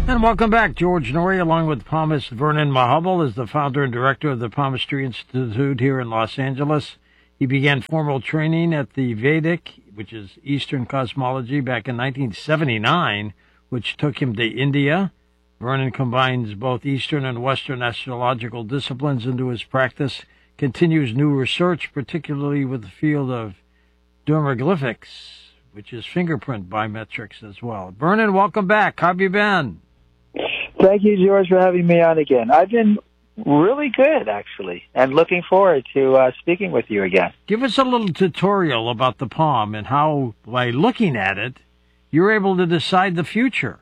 And welcome back. George Noory, along with palmist Vernon Mahubal, is the founder and director of the Palmistry Institute here in Los Angeles. He began formal training at the Vedic, which is Eastern cosmology, back in 1979, which took him to India. Vernon combines both Eastern and Western astrological disciplines into his practice, continues new research, particularly with the field of dermoglyphics, which is fingerprint biometrics as well. Vernon, welcome back. How have you been? Thank you, George, for having me on again. I've been really good, actually, and looking forward to speaking with you again. Give us a little tutorial about the palm and how, by looking at it, you're able to decide the future.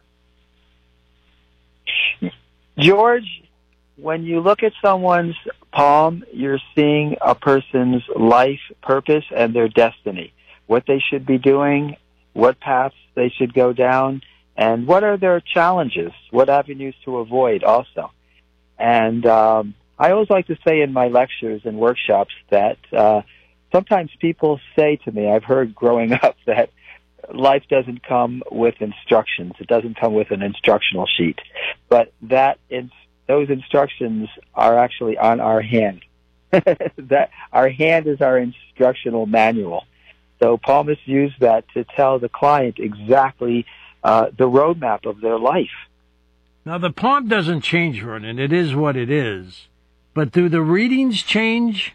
George, when you look at someone's palm, you're seeing a person's life purpose and their destiny, what they should be doing, what paths they should go down, and what are their challenges, what avenues to avoid also. And I always like to say in my lectures and workshops that sometimes people say to me, I've heard growing up, that life doesn't come with instructions. It doesn't come with an instructional sheet. But those instructions are actually on our hand. That our hand is our instructional manual. So palmists use that to tell the client exactly the roadmap of their life. Now, the palm doesn't change, Vernon. It is what it is. But do the readings change?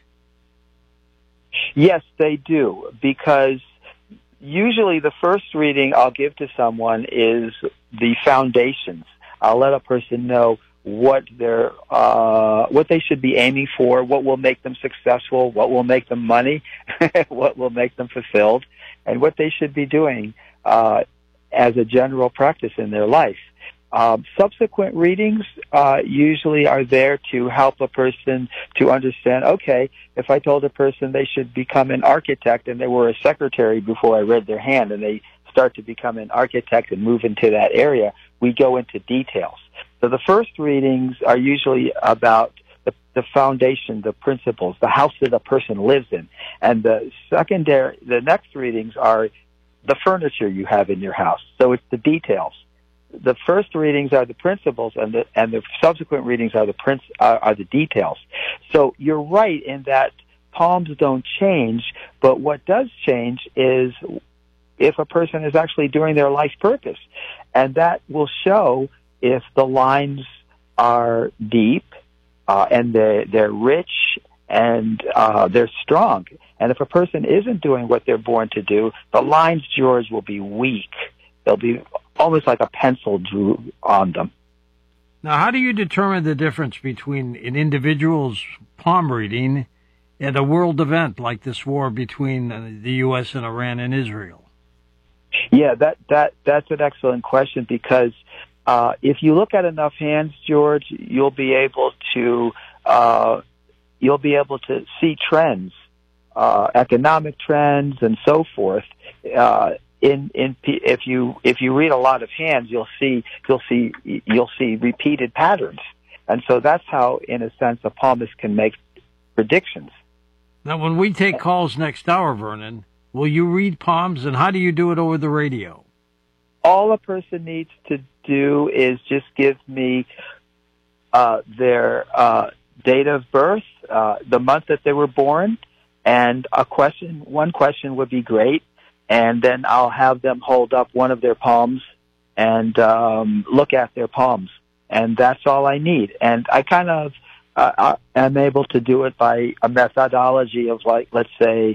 Yes, they do, because usually the first reading I'll give to someone is the foundations. I'll let a person know what they should be aiming for, what will make them successful, what will make them money, what will make them fulfilled, and what they should be doing as a general practice in their life. Subsequent readings usually are there to help a person to understand, okay, if I told a person they should become an architect and they were a secretary before I read their hand and they start to become an architect and move into that area, we go into details. So the first readings are usually about the foundation, the principles, the house that a person lives in. And the next readings are the furniture you have in your house. So it's the details. The first readings are the principles, and the subsequent readings are the details. So you're right in that palms don't change, but what does change is if a person is actually doing their life purpose, and that will show if the lines are deep and they're rich and they're strong. And if a person isn't doing what they're born to do, the lines, George, will be weak. They'll be almost like a pencil drew on them. Now, how do you determine the difference between an individual's palm reading and a world event like this war between the U.S. and Iran and Israel? Yeah, that's an excellent question, because if you look at enough hands, George, you'll be able to see trends, economic trends, and so forth. If you read a lot of hands, you'll see repeated patterns, and so that's how, in a sense, a palmist can make predictions. Now, when we take calls next hour, Vernon, will you read palms, and how do you do it over the radio? All a person needs to do is just give me their date of birth, the month that they were born, and one question would be great. And then I'll have them hold up one of their palms and look at their palms. And that's all I need. And I kind of am able to do it by a methodology of, like, let's say,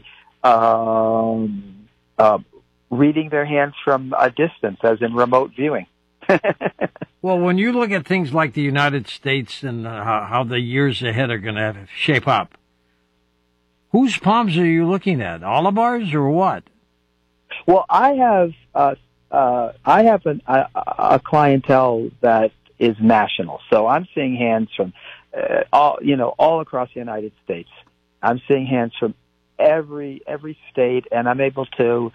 reading their hands from a distance, as in remote viewing. Well, when you look at things like the United States and how the years ahead are going to shape up, whose palms are you looking at? All of ours or what? Well, I have a clientele that is national, so I'm seeing hands from all across the United States. I'm seeing hands from every state, and I'm able to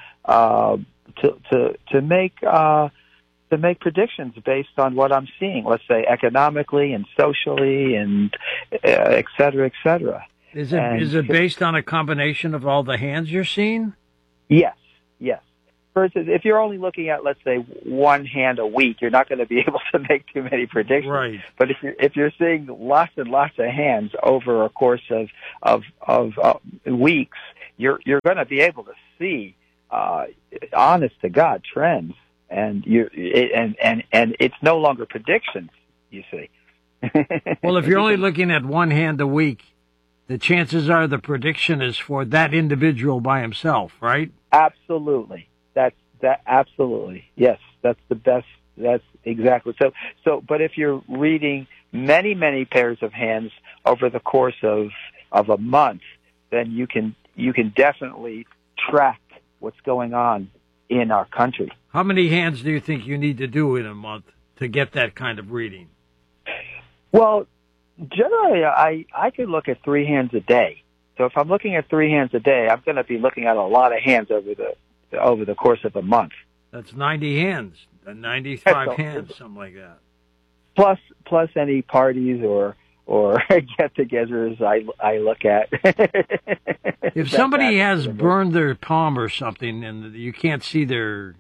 make predictions based on what I'm seeing. Let's say economically and socially, and et cetera, et cetera. Is it based on a combination of all the hands you're seeing? Yes. versus if you're only looking at, let's say, one hand a week, you're not going to be able to make too many predictions. Right. But if you're seeing lots and lots of hands over a course of weeks, you're going to be able to see honest to God trends, and it's no longer predictions. You see. Well, if you're only looking at one hand a week, the chances are the prediction is for that individual by himself, right? Absolutely. Absolutely. Yes, that's the best. That's exactly. So, but if you're reading many pairs of hands over the course of a month, then you can definitely track what's going on in our country. How many hands do you think you need to do in a month to get that kind of reading? Well, generally, I could look at 3 hands a day. So if I'm looking at 3 hands a day, I'm going to be looking at a lot of hands over the course of a month. That's 90 hands, 95 hands, something like that. Plus any parties or get-togethers I look at. If somebody has burned their palm or something and you can't see their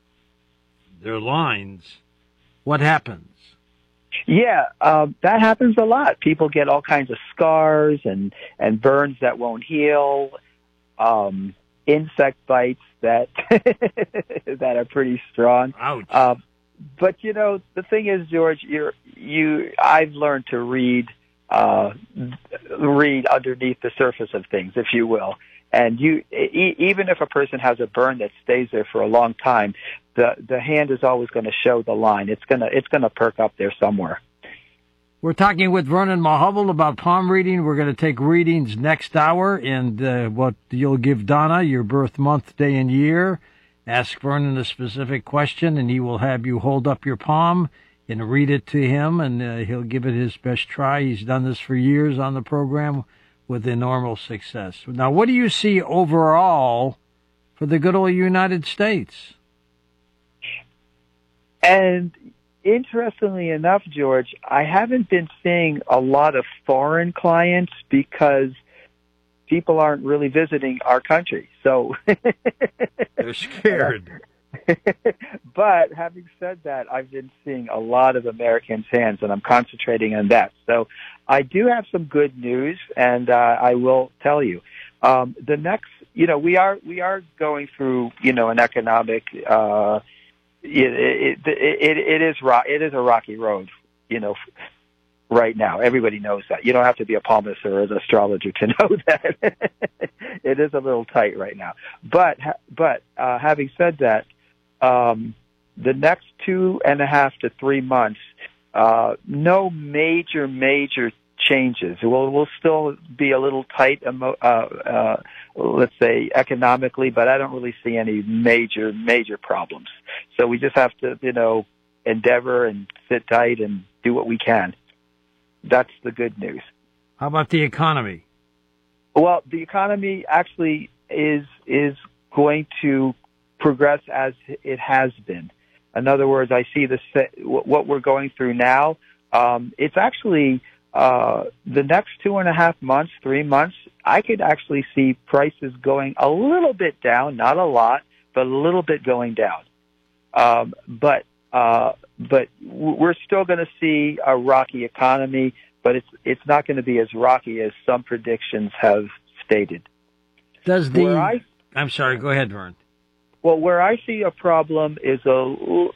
lines, what happens? Yeah, that happens a lot. People get all kinds of scars and burns that won't heal, insect bites that that are pretty strong. Ouch. But the thing is, George, I've learned to read underneath the surface of things, if you will. And even if a person has a burn that stays there for a long time, the hand is always going to show the line. It's gonna perk up there somewhere. We're talking with Vernon Mahubble about palm reading. We're going to take readings next hour, and what you'll give Donna your birth month, day, and year. Ask Vernon a specific question, and he will have you hold up your palm and read it to him, and he'll give it his best try. He's done this for years on the program with enormous success. Now, what do you see overall for the good old United States? And interestingly enough, George, I haven't been seeing a lot of foreign clients because people aren't really visiting our country. So they're scared. But having said that, I've been seeing a lot of Americans' hands, and I'm concentrating on that. So I do have some good news, and I will tell you. The next, we are going through, an economic. It is a rocky road, right now. Everybody knows that. You don't have to be a palmist or an astrologer to know that. It is a little tight right now. But having said that, the next 2.5 to 3 months, no major changes. We'll still be a little tight, let's say economically, but I don't really see any major problems. So we just have to, endeavor and sit tight and do what we can. That's the good news. How about the economy? Well, the economy actually is going to progress as it has been. In other words, I see what we're going through now. It's actually the next 2.5 months, 3 months. I could actually see prices going a little bit down, not a lot, but a little bit going down. But we're still going to see a rocky economy, but it's not going to be as rocky as some predictions have stated. I'm sorry. Go ahead, Vern. Well, where I see a problem is in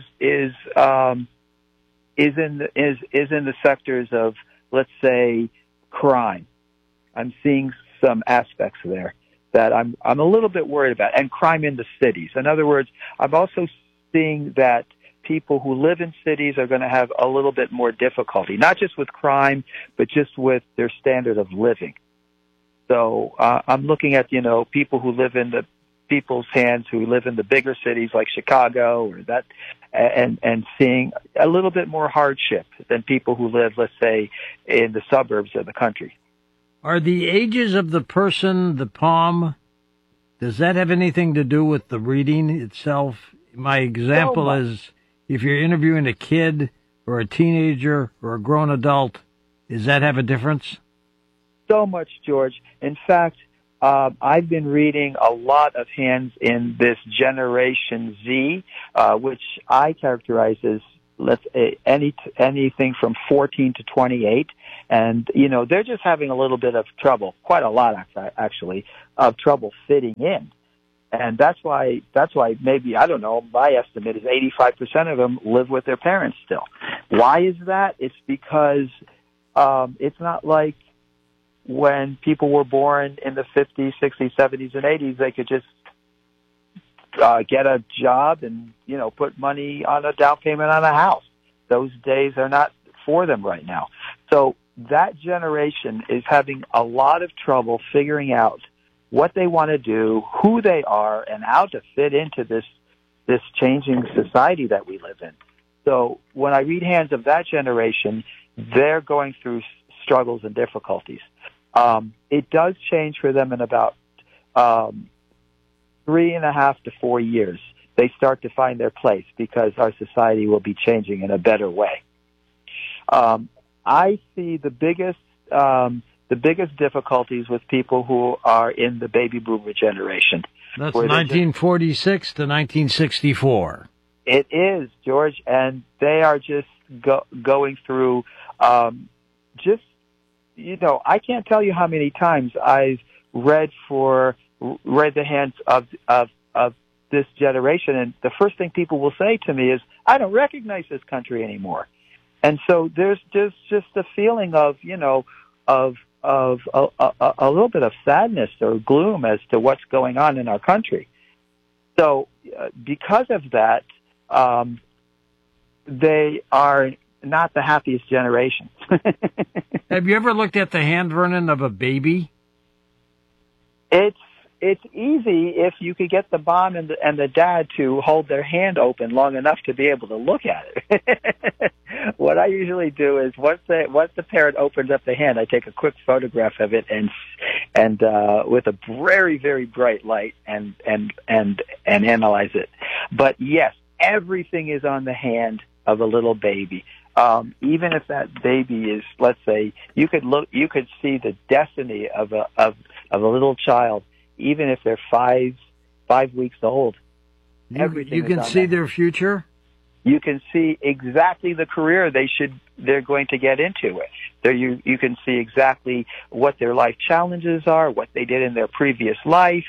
the sectors of, let's say, crime. I'm seeing some aspects there that I'm a little bit worried about, and crime in the cities. In other words, I'm also seeing that people who live in cities are going to have a little bit more difficulty, not just with crime, but just with their standard of living. So I'm looking at, people who live in people's hands who live in the bigger cities like Chicago or that, and seeing a little bit more hardship than people who live, let's say, in the suburbs of the country. Are the ages of the person, the palm, does that have anything to do with the reading itself? My example is if you're interviewing a kid or a teenager or a grown adult, does that have a difference? So much, George. In fact, I've been reading a lot of hands in this Generation Z, which I characterize as anything from 14 to 28. And, they're just having a little bit of trouble, quite a lot actually, of trouble fitting in. And that's why maybe, I don't know, my estimate is 85% of them live with their parents still. Why is that? It's because it's not like when people were born in the 50s, 60s, 70s, and 80s, they could just get a job and, put money on a down payment on a house. Those days are not for them right now. So that generation is having a lot of trouble figuring out what they want to do, who they are, and how to fit into this changing society that we live in. So when I read hands of that generation, they're going through struggles and difficulties. It does change for them in about 3.5 to 4 years. They start to find their place because our society will be changing in a better way. I see the biggest difficulties with people who are in the baby boomer generation. That's 1946 to 1964. It is, George, and they are just going through I can't tell you how many times I've read the hands of this generation, and the first thing people will say to me is, I don't recognize this country anymore. And so there's just a feeling of a little bit of sadness or gloom as to what's going on in our country. So because of that, they are not the happiest generation. Have you ever looked at the hand, Vernon, of a baby? It's easy if you could get the mom and the dad to hold their hand open long enough to be able to look at it. What I usually do is once the parent opens up the hand, I take a quick photograph of it and with a very, very bright light and analyze it. But yes, everything is on the hand of a little baby. Even if that baby is, let's say, you could see the destiny of a little child, even if they're 5 weeks old. You can see their future. You can see exactly the career they're going to get into. You can see exactly what their life challenges are, what they did in their previous life,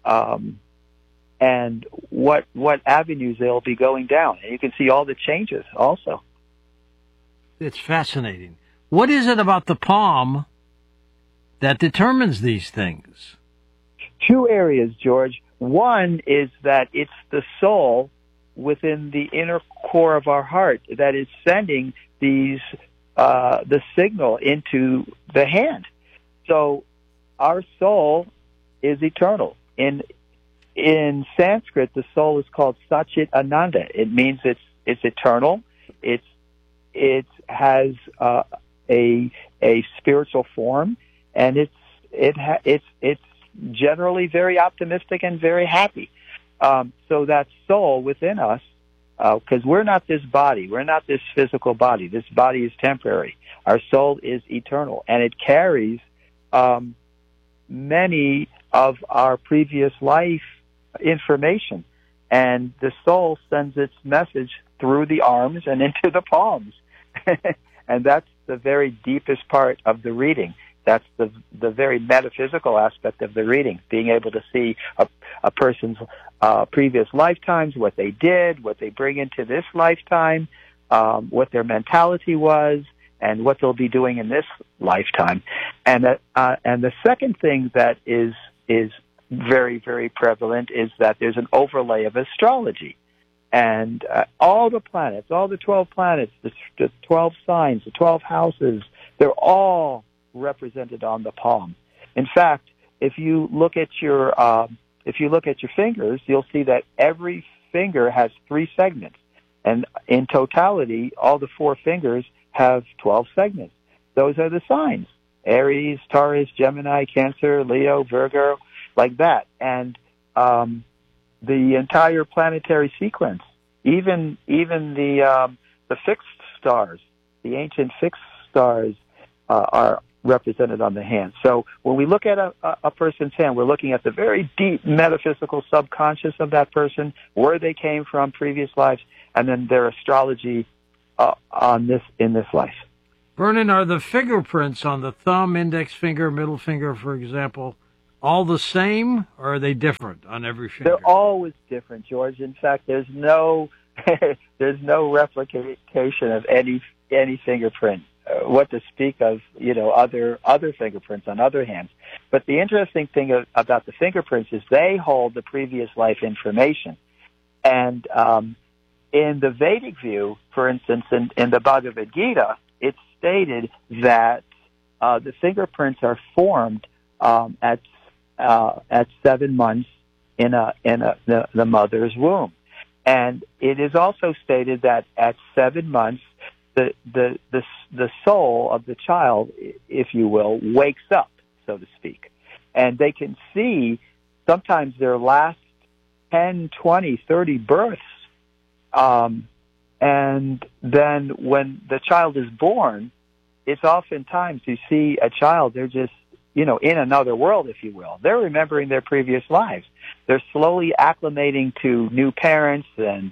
and what avenues they'll be going down. And you can see all the changes also. It's fascinating. What is it about the palm that determines these things? 2 areas, George. One is that it's the soul within the inner core of our heart that is sending the signal into the hand. So our soul is eternal. In Sanskrit, the soul is called Satchit Ananda. It means it's eternal. It has a spiritual form, and it's generally very optimistic and very happy. So that soul within us, because we're not this body, we're not this physical body. This body is temporary. Our soul is eternal, and it carries many of our previous life information. And the soul sends its message through the arms and into the palms. And that's the very deepest part of the reading. That's the very metaphysical aspect of the reading, being able to see a person's previous lifetimes, what they did, what they bring into this lifetime, what their mentality was, and what they'll be doing in this lifetime. And the second thing that is very, very prevalent is that there's an overlay of astrology. And all the planets, all the 12 planets, the 12 signs, the 12 houses, they're all represented on the palm. In fact, if you look at your fingers, you'll see that every finger has 3 segments, and in totality, all the 4 fingers have 12 segments. Those are the signs: Aries, Taurus, Gemini, Cancer, Leo, Virgo, like that. And the entire planetary sequence, even the fixed stars, the ancient fixed stars, are represented on the hand. So when we look at a person's hand, we're looking at the very deep metaphysical subconscious of that person, where they came from, previous lives, and then their astrology in this life. Vernon, are the fingerprints on the thumb, index finger, middle finger, for example, all the same, or are they different on every finger? They're always different, George. In fact, there's no there's no replication of any fingerprint. What to speak of, other fingerprints on other hands. But the interesting thing about the fingerprints is they hold the previous life information. And in the Vedic view, for instance, in the Bhagavad Gita, it's stated that the fingerprints are formed at 7 months in the mother's womb, and it is also stated that at 7 months the soul of the child, if you will, wakes up, so to speak, and they can see sometimes their last 10, 20, 30 births. And then when the child is born, it's oftentimes you see a child, they're just, in another world, if you will. They're remembering their previous lives. They're slowly acclimating to new parents and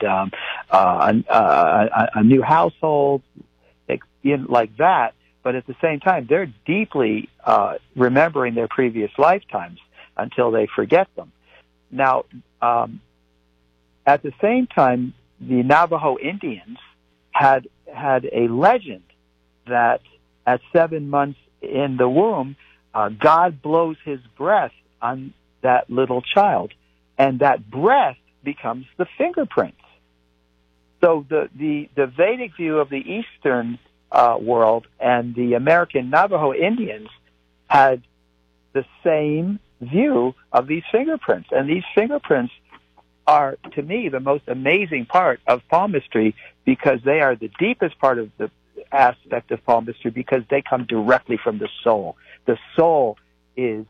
a new household, like that. But at the same time, they're deeply remembering their previous lifetimes until they forget them. Now, at the same time, the Navajo Indians had a legend that at 7 months in the womb, God blows his breath on that little child, and that breath becomes the fingerprints. So the Vedic view of the Eastern world and the American Navajo Indians had the same view of these fingerprints, and these fingerprints are, to me, the most amazing part of palmistry, because they are the deepest part of the aspect of palmistry, because they come directly from the soul. The soul is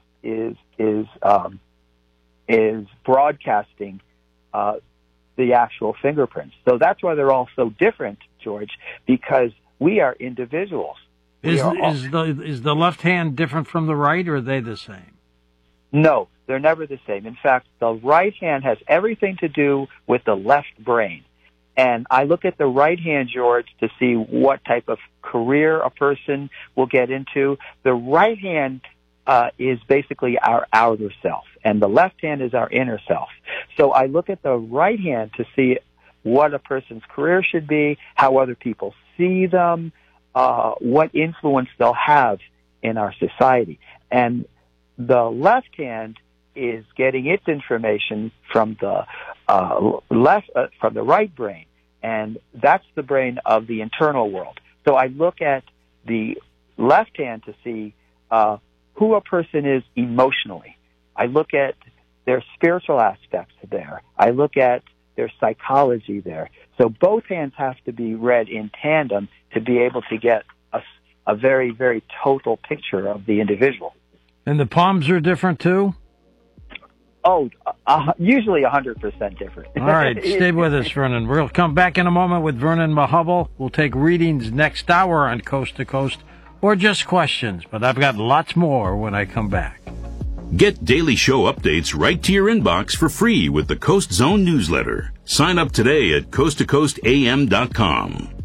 broadcasting the actual fingerprints. So that's why they're all so different, George, because we are individuals. Is the left hand different from the right, or are they the same? No, they're never the same. In fact, the right hand has everything to do with the left brain. And I look at the right hand, George, to see what type of career a person will get into. The right hand is basically our outer self, and the left hand is our inner self. So I look at the right hand to see what a person's career should be, how other people see them, what influence they'll have in our society. And the left hand is getting its information from the from the right brain, and that's the brain of the internal world. So I look at the left hand to see who a person is emotionally. I look at their spiritual aspects there. I look at their psychology there. So both hands have to be read in tandem to be able to get a very, very total picture of the individual. And the palms are different too? Oh, usually 100% different. All right, stay with us, Vernon. We'll come back in a moment with Vernon Mahubal. We'll take readings next hour on Coast to Coast, or just questions, but I've got lots more when I come back. Get daily show updates right to your inbox for free with the Coast Zone newsletter. Sign up today at coasttocoastam.com.